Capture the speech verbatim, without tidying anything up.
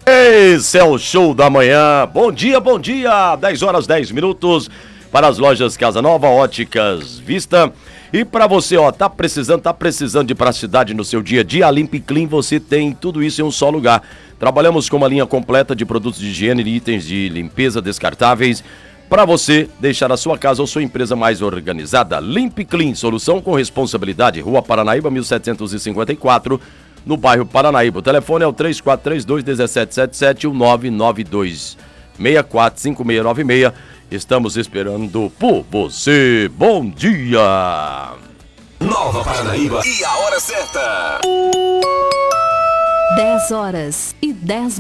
Esse é o show da manhã. Bom dia, bom dia. dez horas, dez minutos para as lojas Casa Nova, Óticas Vista. E para você, ó, tá precisando, tá precisando de praticidade no seu dia a dia, a Limp Clean você tem tudo isso em um só lugar. Trabalhamos com uma linha completa de produtos de higiene e itens de limpeza descartáveis para você deixar a sua casa ou sua empresa mais organizada. Limp Clean, solução com responsabilidade. Rua Paranaíba, mil setecentos e cinquenta e quatro, no bairro Paranaíba. O telefone é o três quatro três dois, um sete sete sete e o nove nove dois, seis quatro cinco seis nove seis. Estamos esperando por você. Bom dia! Nova Paranaíba e a hora certa. dez horas e dez